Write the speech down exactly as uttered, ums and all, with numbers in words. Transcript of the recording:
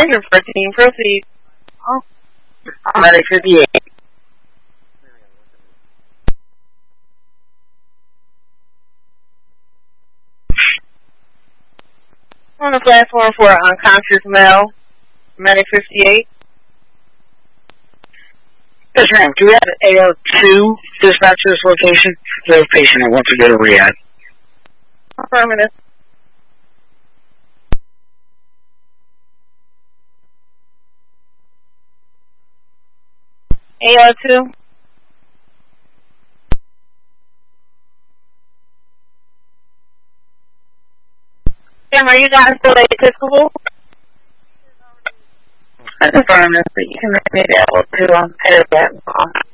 Ranger fourteen, proceed. Oh. Medic fifty-eight. On the platform for an unconscious male, Medic fifty-eight. Yes, ma'am. Do we have A O two dispatch to this location? We have a patient that wants to go to rehab. Affirmative. A O two. Sam, are you guys still at Episcopal? Affirmative. You can make it A O two on Paragraph.